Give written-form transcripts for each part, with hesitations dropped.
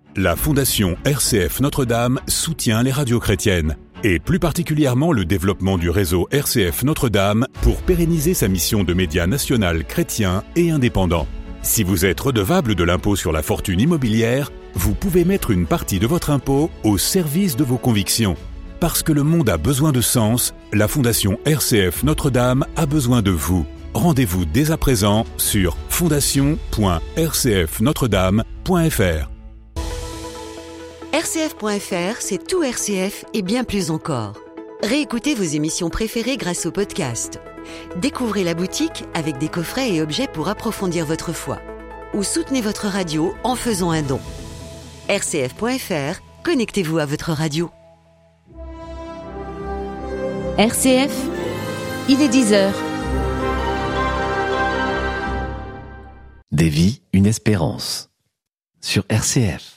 La Fondation RCF Notre-Dame soutient les radios chrétiennes, et plus particulièrement le développement du réseau RCF Notre-Dame pour pérenniser sa mission de média national chrétien et indépendant. Si vous êtes redevable de l'impôt sur la fortune immobilière, vous pouvez mettre une partie de votre impôt au service de vos convictions. Parce que le monde a besoin de sens, la Fondation RCF Notre-Dame a besoin de vous. Rendez-vous dès à présent sur fondation.rcfnotredame.fr. RCF.fr, c'est tout RCF et bien plus encore. Réécoutez vos émissions préférées grâce au podcast. Découvrez la boutique avec des coffrets et objets pour approfondir votre foi. Ou soutenez votre radio en faisant un don. RCF.fr, connectez-vous à votre radio. RCF, il est 10h. Des vies, une espérance. Sur RCF.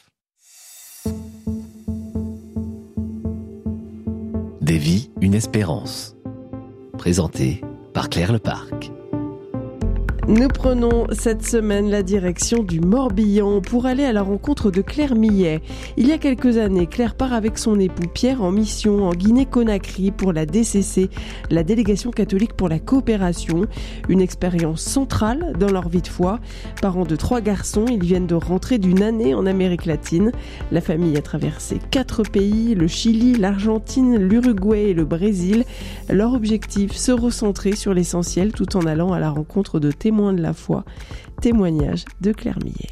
Des vies, une espérance. Présenté par Claire Leparc. Nous prenons cette semaine la direction du Morbihan pour aller à la rencontre de Claire Millet. Il y a quelques années, Claire part avec son époux Pierre en mission en Guinée-Conakry pour la DCC, la Délégation catholique pour la coopération. Une expérience centrale dans leur vie de foi. Parents de 3 garçons, ils viennent de rentrer d'une année en Amérique latine. La famille a traversé 4 pays, le Chili, l'Argentine, l'Uruguay et le Brésil. Leur objectif, se recentrer sur l'essentiel tout en allant à la rencontre de témoins de la foi. Témoignage de Claire Millet.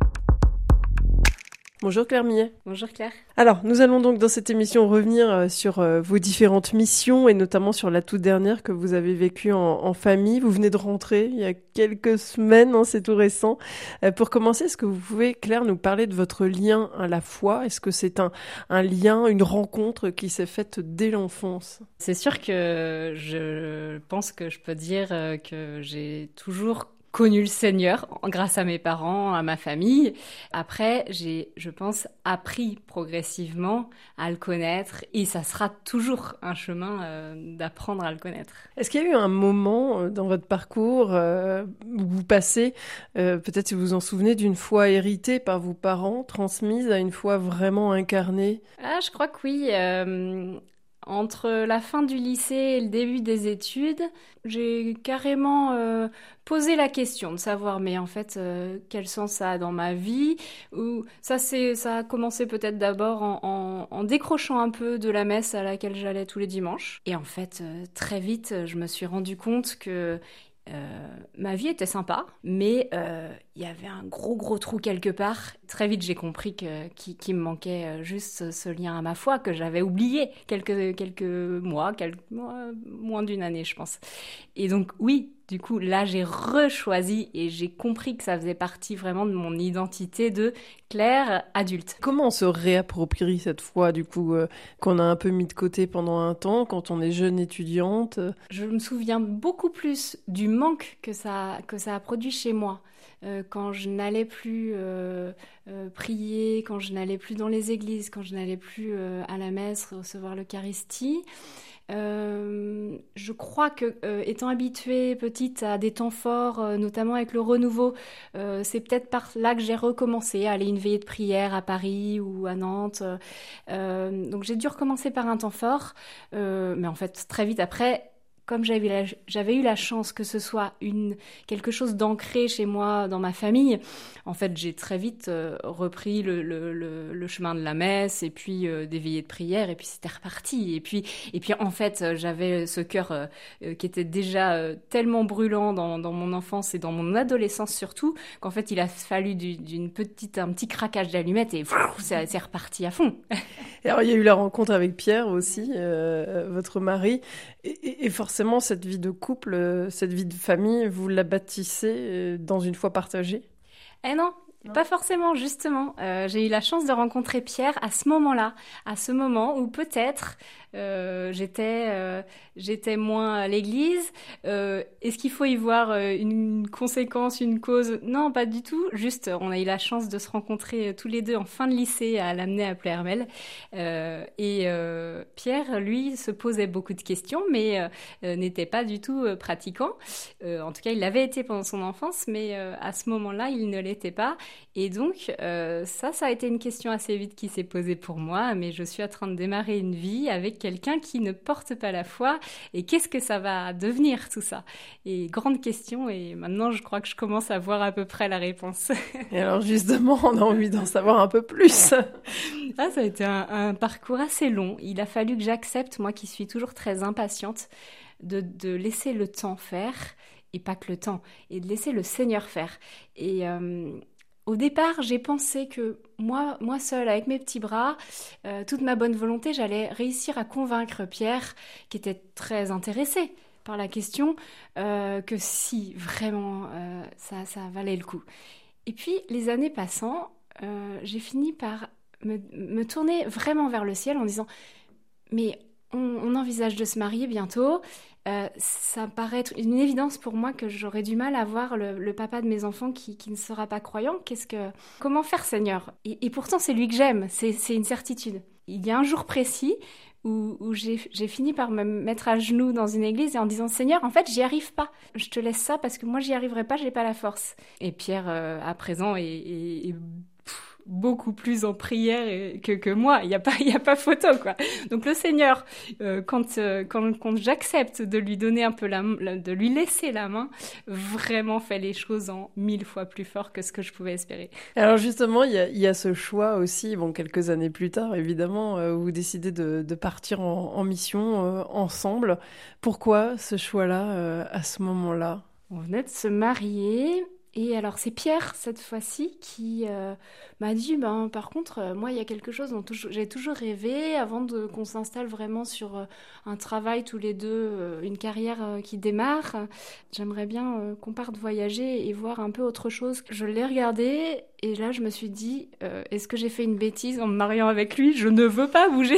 Bonjour Claire Millet. Bonjour Claire. Alors, nous allons donc dans cette émission revenir sur vos différentes missions et notamment sur la toute dernière que vous avez vécue en famille. Vous venez de rentrer il y a quelques semaines, c'est tout récent. Pour commencer, est-ce que vous pouvez, Claire, nous parler de votre lien à la foi ? Est-ce que c'est un lien, une rencontre qui s'est faite dès l'enfance ? C'est sûr que je pense que je peux dire que j'ai toujours connu le Seigneur grâce à mes parents, à ma famille. Après, j'ai, je pense, appris progressivement à le connaître et ça sera toujours un chemin d'apprendre à le connaître. Est-ce qu'il y a eu un moment dans votre parcours où vous passez, peut-être si vous vous en souvenez, d'une foi héritée par vos parents, transmise à une foi vraiment incarnée ? Je crois que oui. Entre la fin du lycée et le début des études, j'ai carrément posé la question de savoir, mais en fait, quel sens ça a dans ma vie. Ou ça a commencé peut-être d'abord en décrochant un peu de la messe à laquelle j'allais tous les dimanches. Et en fait, très vite, je me suis rendu compte que ma vie était sympa, mais il y avait un gros trou quelque part. Très vite, j'ai compris qu'il me manquait juste ce lien à ma foi que j'avais oublié quelques mois, moins d'une année, je pense. Et donc, oui, du coup, là, j'ai rechoisi et j'ai compris que ça faisait partie vraiment de mon identité de Claire adulte. Comment on se réapproprie cette foi, du coup, qu'on a un peu mis de côté pendant un temps, quand on est jeune étudiante ? Je me souviens beaucoup plus du manque que ça a produit chez moi. Quand je n'allais plus prier, quand je n'allais plus dans les églises, quand je n'allais plus à la messe recevoir l'Eucharistie. Je crois que étant habituée petite à des temps forts, notamment avec le renouveau, c'est peut-être par là que j'ai recommencé à aller à une veillée de prière à Paris ou à Nantes. Donc j'ai dû recommencer par un temps fort, mais en fait très vite après, comme j'avais eu la chance que ce soit quelque chose d'ancré chez moi, dans ma famille, en fait, j'ai très vite repris le chemin de la messe et puis des veillées de prière et puis c'était reparti. Et puis en fait, j'avais ce cœur qui était déjà tellement brûlant dans mon enfance et dans mon adolescence surtout, qu'en fait, il a fallu un petit craquage d'allumette et c'est reparti à fond. Alors, il y a eu la rencontre avec Pierre aussi, votre mari, et forcément, cette vie de couple, cette vie de famille, vous la bâtissez dans une foi partagée ? Non. Pas forcément, justement. J'ai eu la chance de rencontrer Pierre à ce moment-là, à ce moment où peut-être j'étais moins à l'église. Est-ce qu'il faut y voir une conséquence, une cause ? Non, pas du tout. Juste, on a eu la chance de se rencontrer tous les deux en fin de lycée à l'Amener à Pleyhermel. Pierre, lui, se posait beaucoup de questions, mais n'était pas du tout pratiquant. En tout cas, il l'avait été pendant son enfance, mais à ce moment-là, il ne l'était pas. Et donc, ça a été une question assez vite qui s'est posée pour moi, mais je suis en train de démarrer une vie avec quelqu'un qui ne porte pas la foi, et qu'est-ce que ça va devenir tout ça? Et grande question, et maintenant je crois que je commence à voir à peu près la réponse. Et alors justement, on a envie d'en savoir un peu plus. Ça a été un parcours assez long. Il a fallu que j'accepte, moi qui suis toujours très impatiente, de laisser le temps faire, et pas que le temps, et de laisser le Seigneur faire. Et au départ, j'ai pensé que moi seule, avec mes petits bras, toute ma bonne volonté, j'allais réussir à convaincre Pierre, qui était très intéressé par la question, que si, vraiment, ça valait le coup. Et puis, les années passant, j'ai fini par me tourner vraiment vers le ciel en disant « Mais on envisage de se marier bientôt. Ça paraît être une évidence pour moi que j'aurais du mal à voir le papa de mes enfants qui ne sera pas croyant. Comment faire, Seigneur ? Et pourtant, c'est lui que j'aime, c'est une certitude. Il y a un jour précis où j'ai fini par me mettre à genoux dans une église et en disant « Seigneur, en fait, j'y arrive pas. Je te laisse ça parce que moi, j'y arriverai pas, j'ai pas la force. » Et Pierre, à présent, est beaucoup plus en prière que moi. Il y a pas photo, quoi. Donc le Seigneur, quand j'accepte de lui donner un peu de lui laisser la main, vraiment fait les choses en 1000 fois plus fort que ce que je pouvais espérer. Alors justement, il y a ce choix aussi, quelques années plus tard, évidemment, où vous décidez de partir en mission ensemble. Pourquoi ce choix-là, à ce moment-là ? On venait de se marier. Et alors, c'est Pierre, cette fois-ci, qui m'a dit, par contre, moi, il y a quelque chose dont j'ai toujours rêvé, avant qu'on s'installe vraiment sur un travail tous les deux, une carrière qui démarre. J'aimerais bien qu'on parte voyager et voir un peu autre chose. Je l'ai regardé, et là, je me suis dit, est-ce que j'ai fait une bêtise en me mariant avec lui ? Je ne veux pas bouger.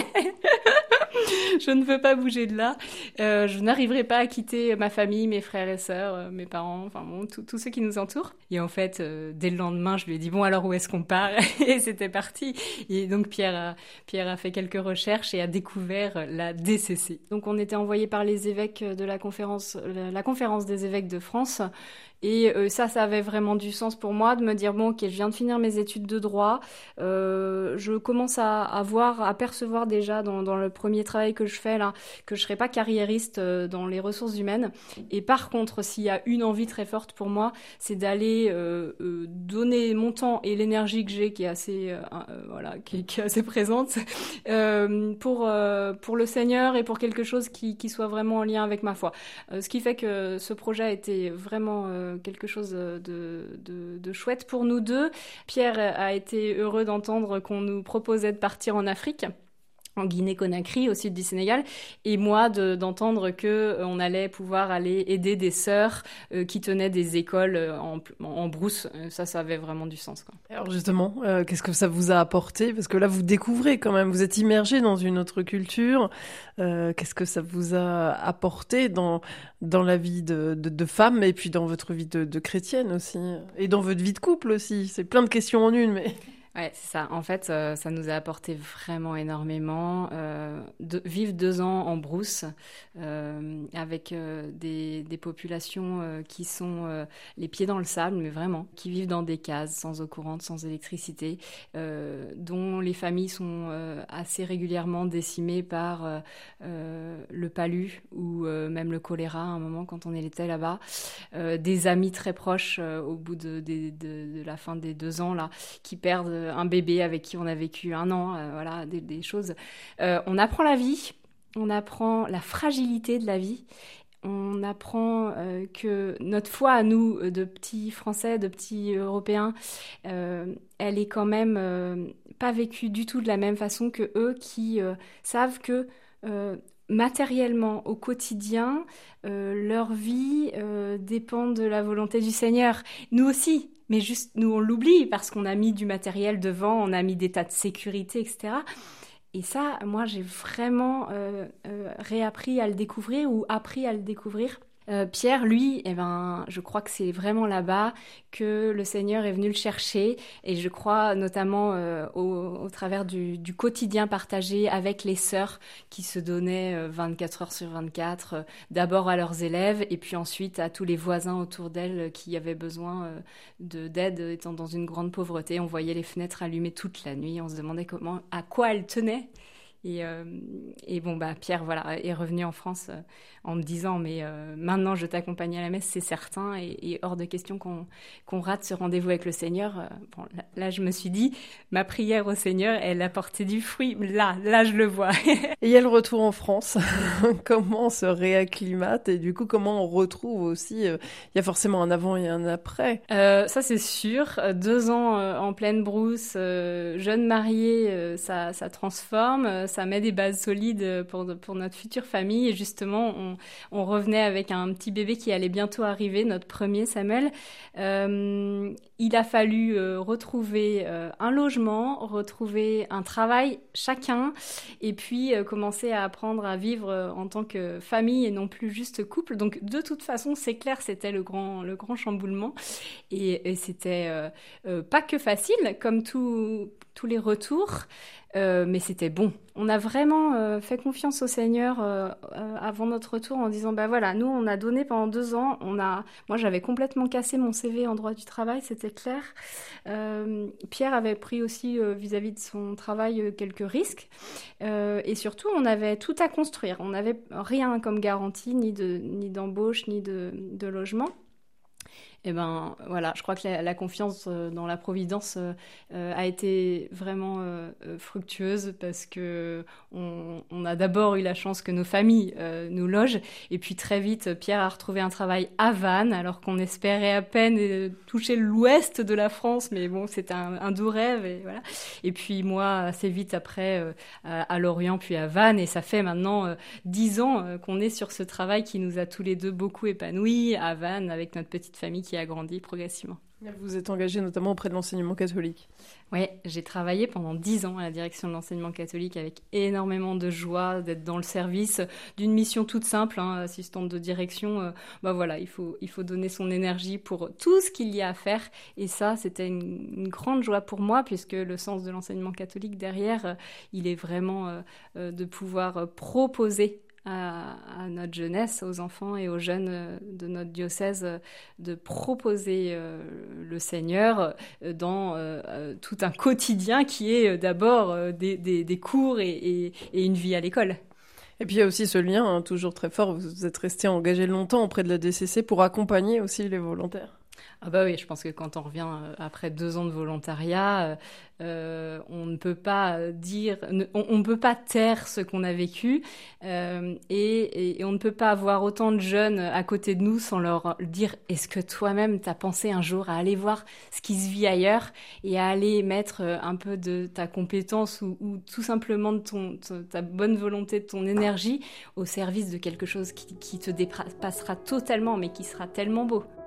Je ne veux pas bouger de là. Je n'arriverai pas à quitter ma famille, mes frères et sœurs, mes parents, tous ceux qui nous entourent. Et en fait, dès le lendemain, je lui ai dit, bon, alors où est-ce qu'on part ? Et c'était parti. Et donc, Pierre a fait quelques recherches et a découvert la DCC. Donc, on était envoyés par les évêques de la conférence des évêques de France. Et ça avait vraiment du sens pour moi de me dire, bon, ok, je viens de finir mes études de droit, je commence à percevoir déjà dans le premier travail que je fais là, que je serai pas carriériste dans les ressources humaines. Et par contre, s'il y a une envie très forte pour moi, c'est d'aller donner mon temps et l'énergie que j'ai, qui est assez, qui est assez présente, pour le Seigneur et pour quelque chose qui soit vraiment en lien avec ma foi. Ce qui fait que ce projet a été vraiment quelque chose de chouette pour nous deux. Pierre a été heureux d'entendre qu'on nous proposait de partir en Afrique, en Guinée-Conakry, au sud du Sénégal, et moi d'entendre que on allait pouvoir aller aider des sœurs qui tenaient des écoles en brousse. Ça avait vraiment du sens, quoi. Alors justement, qu'est-ce que ça vous a apporté ? Parce que là, vous découvrez quand même, vous êtes immergé dans une autre culture. Qu'est-ce que ça vous a apporté dans la vie de femme, et puis dans votre vie de chrétienne aussi, et dans votre vie de couple aussi ? C'est plein de questions en une, mais... Ouais, c'est ça. En fait, ça nous a apporté vraiment énormément. Vivre 2 ans en brousse, avec des populations qui sont les pieds dans le sable, mais vraiment, qui vivent dans des cases, sans eau courante, sans électricité, dont les familles sont assez régulièrement décimées par le palu ou même le choléra à un moment quand on était là-bas. Des amis très proches au bout de la fin des 2 ans là, qui perdent un bébé avec qui on a vécu 1 an, des choses. On apprend la vie, on apprend la fragilité de la vie, on apprend que notre foi à nous, de petits Français, de petits Européens, elle est quand même pas vécue du tout de la même façon que eux qui savent que matériellement, au quotidien, leur vie dépend de la volonté du Seigneur. Nous aussi. Mais juste, nous, on l'oublie parce qu'on a mis du matériel devant, on a mis des tas de sécurité, etc. Et ça, moi, j'ai vraiment réappris à le découvrir ou appris à le découvrir Pierre, lui, je crois que c'est vraiment là-bas que le Seigneur est venu le chercher, et je crois notamment au travers du quotidien partagé avec les sœurs qui se donnaient 24 heures sur 24, d'abord à leurs élèves et puis ensuite à tous les voisins autour d'elles qui avaient besoin d'aide étant dans une grande pauvreté. On voyait les fenêtres allumées toute la nuit, on se demandait à quoi elles tenaient. Et bon, Pierre, voilà, est revenu en France en me disant, mais maintenant je t'accompagne à la messe, c'est certain, et hors de question qu'on rate ce rendez-vous avec le Seigneur. Bon, là, je me suis dit, ma prière au Seigneur, elle a porté du fruit. Là, je le vois. Et il y a le retour en France. Comment on se réacclimate et du coup, comment on retrouve aussi, il y a forcément un avant et un après. Ça, c'est sûr. 2 ans en pleine brousse, jeune mariée, ça transforme. Ça met des bases solides pour notre future famille. Et justement, on revenait avec un petit bébé qui allait bientôt arriver, notre premier Samuel. Il a fallu retrouver un logement, retrouver un travail chacun, et puis commencer à apprendre à vivre en tant que famille et non plus juste couple. Donc de toute façon, c'est clair, c'était le grand chamboulement. Et c'était pas que facile, comme tous les retours. Mais c'était bon. On a vraiment fait confiance au Seigneur avant notre retour en disant, voilà, nous, on a donné pendant 2 ans. Moi, j'avais complètement cassé mon CV en droit du travail, c'était clair. Pierre avait pris aussi, vis-à-vis de son travail, quelques risques. Et surtout, on avait tout à construire. On n'avait rien comme garantie, ni d'embauche, ni de logement. Et voilà, je crois que la confiance dans la providence a été vraiment fructueuse, parce que on a d'abord eu la chance que nos familles nous logent, et puis très vite Pierre a retrouvé un travail à Vannes, alors qu'on espérait à peine toucher l'ouest de la France, mais bon, c'était un doux rêve, et voilà. Et puis moi, assez vite après, à Lorient puis à Vannes, et ça fait maintenant 10 ans qu'on est sur ce travail qui nous a tous les deux beaucoup épanouis à Vannes, avec notre petite famille qui a grandi progressivement. Vous êtes engagé notamment auprès de l'enseignement catholique. Oui, j'ai travaillé pendant 10 ans à la direction de l'enseignement catholique, avec énormément de joie d'être dans le service d'une mission toute simple, assistante de direction. Voilà, il faut donner son énergie pour tout ce qu'il y a à faire, et ça, c'était une grande joie pour moi, puisque le sens de l'enseignement catholique derrière, il est vraiment de pouvoir proposer à notre jeunesse, aux enfants et aux jeunes de notre diocèse, de proposer le Seigneur dans tout un quotidien qui est d'abord des cours et une vie à l'école. Et puis il y a aussi ce lien toujours très fort, vous êtes resté engagé longtemps auprès de la DCC pour accompagner aussi les volontaires. Ah oui, je pense que quand on revient après 2 ans de volontariat, on ne peut pas on ne peut pas taire ce qu'on a vécu, et on ne peut pas avoir autant de jeunes à côté de nous sans leur dire, est-ce que toi-même t'as pensé un jour à aller voir ce qui se vit ailleurs, et à aller mettre un peu de ta compétence ou tout simplement de ta bonne volonté, de ton énergie au service de quelque chose qui te dépassera totalement, mais qui sera tellement beau.